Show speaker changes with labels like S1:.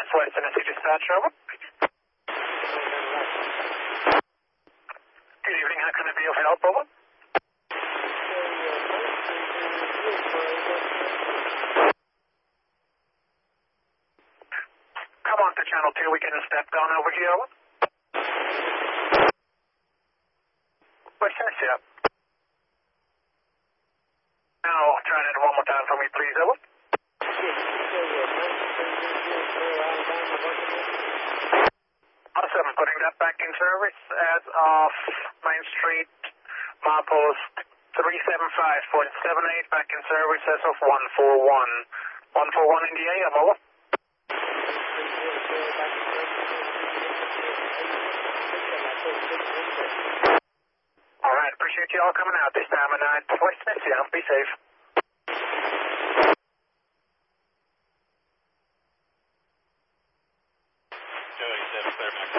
S1: West Tennessee dispatch, over. Good evening, how can I be of help, over? Come on to channel 2, we getting a step down over here, over. West Tennessee, up. Now, try that one more time for me, please, over. 7, putting that back in service as of Main Street, milepost 375.78, back in service as of 141. 141 in the AM, over. Alright, appreciate you all coming out this time of night. West Tennessee, be safe.
S2: Joey 7, clear back.